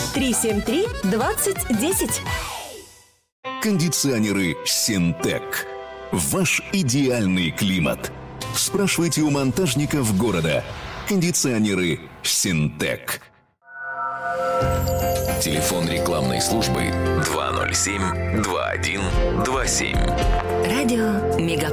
373-2010. Кондиционеры «Синтек». Ваш идеальный климат. Спрашивайте у монтажников города. Кондиционеры «Синтек». Телефон рекламной службы 207-2127. Радио Мегаполис.